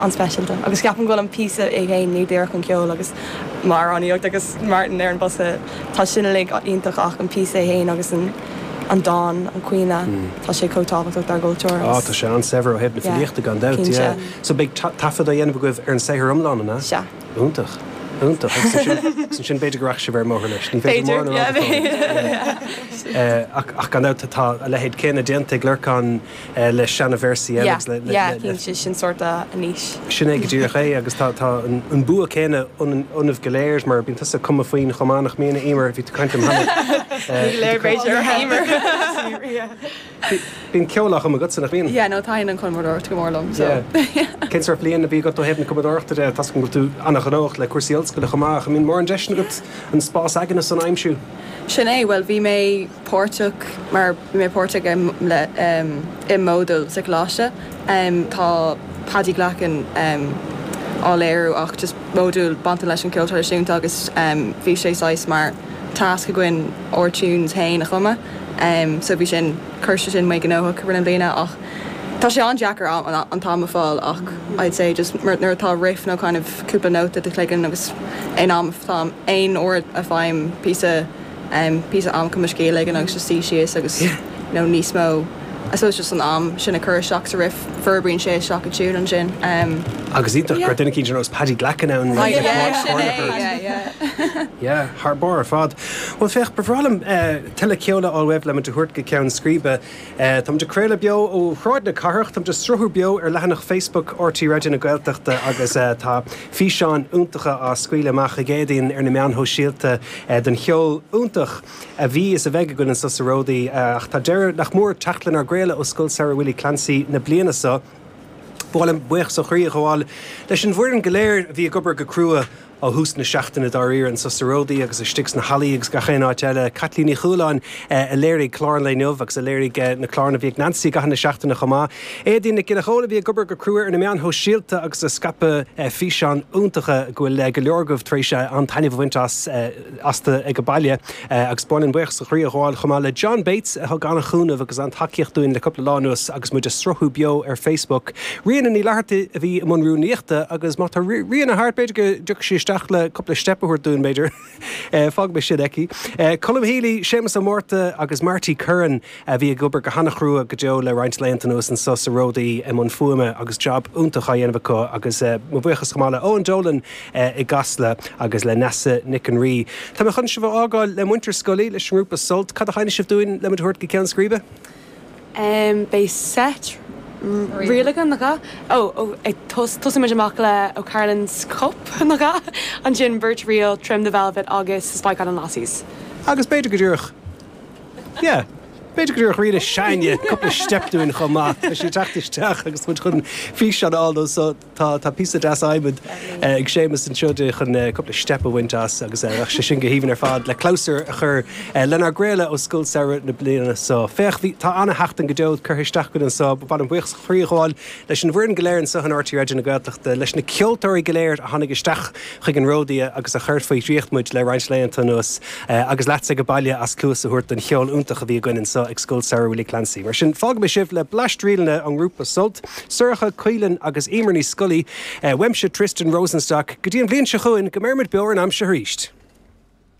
an specialta. Agus ceapan ghfuil an písa ag éon ní déir chun ceol agus mar aníocht agus Martin ar an bosa tá sinna le ionintach ach an písa héin agus an Dawn an Cuoine tá sé cótábhacht ar ggóilteir. Tá sé an sefar ó heb na filiachta gan dat. So beag tafad a dhéanamh goibh ar an saothar umlána na? Se. Úntach. sin beidir goach se bhar mór leis. Ní féidir ach gan tá a lehéad céna déanta gluircán le seanna versaí cinn sin sorta a níos. Sinné go dtíor ché agus tá an bua céine unmh goléir mar bín tusa cum faoin chománach mína imar bhí caiintim léirbéidir haimar. Bín ceolach am a gutsa nach bhíon? nó tain an chumór go mórlam. Cén ar blion a bhí go hebna cumdorta tas go tú annach an ócht le cuasaíolt go le chomach mín mór an deisna go an spás aganna san aimimsú. Sinné well bhí mé Pórteach mar bhí mé Pórteach i módul sa gláise tá Paddy Glachan á léirú ach just módul bantan leis an ceoltar siúnta agus bhí sé sais mar tasc a gin ortúns hain a chuma so bhí sin chuirte sin mé gnócha chu an bliana ach tá sé an Jackar an táma fáil ach I'd say just nuair tá riff nó kind of cúpla nóta de chléigen agus am tám ein or a bhaim písa am cum scéala agus just sí sios agus níos mó I suppose just an am sin a cur seach sa riff verbrín sé seach a tún an sin. Agus ítach gur duine cín os Paddy Glachan an haar bar fad. Well fech bevrálam tuile ceola á webh le man de thuirt go ceann scríbe. Tá de créile beo ó chráid na carach, tá de struthú beo ar lehanach Facebook ortí raidir na Gaeltachta agus tá físeán úntacha á scuile amach a géadaín ar na meán ho síalta den cheol úntach a bhí is a bheith gon an sasaródaí ach tá deir nach mór teachlan ar gréile ó scoil Sarah Willie Clancy na bliana sa. Bháil an buich so chríoch gháil leis an bhuiir an goléir bhí gobar go crua á hús na seachtainna daríir an sasaródaí agus a sticks na halaí agus gachéin áteile Catlíní Chúláin a léirigh chláran le nuamh agus a léirigh na chlána bhíag Nancy gahan na seachtainna chomá. Éidirn na cinna chola bhí gobar go cruúir ar na meán ho síalta agus a scape físeán úntacha ghfuil go leorgah tréise an tainmh bhaintas asta ag go baile agus báin buich so chríoch gháil chomá le John Bates a gana chúnamh agus an takeíochtúin le coppla lánuas agus muid a strothú beo ar Facebook. Rian í leharta a bhí man rúníochta agus má tá rian a hartbeidir go dúch sí le coppla stepaúir dún méidir fág be siad eici. Colm Healy, Seamus O'Morta agus Marty Curran a bhí gobar go hanachrú go deo le Roint Leantanos an sasaródaí man fuama agus job úntacha dhéanamh có agus mo buchas chomála Owen Dolan i gasla agus le Nessa Nick an Rí. Tá me chun se bh ágáil le muintir scoilí leis grúpa sult cad a chaine sibh dúin le man thuirt go ceann scríbe? Bei set Rialagan naga ag tosa muid amach le ó Carlin's Cup naga an gin Burt Real, Trim the Velvet agus Spike an Lassies. Agus beidir go dúrach. Yeah. Beidir go dúrach riad a seine coppla stepúin chomá sé teachtisteach agus mu chun fí an aldó so tá písa deas aimid ag sémas an siúide chun coppla stepa wintas agus sé sin go híhann ar fad le closer a chur lenar gréile ó scoil Sarah na bliana so fech tá anna heachtain go deod chuirteach go an so bad an buchs chríomháil leis an bhuiin goléir an sa an ortí na Gaeltachta leis na ceoltóirí goléir a tháinig isteach chuig an ródaí agus a chuir faoi tríochtmuid le Roint Leantanos agus leat go baile as clús a thuirt an cheol úntacha bhí goin so ag scoil Sarah Willie Clancy. Mar sin fág me sibh le blastríalna an grúpa sult, Suircha Cuilan agus Imerní Scully, Wemse Tristan Rosenstock, go dtíon bblion se chuin go mérmid beor an am se ríist.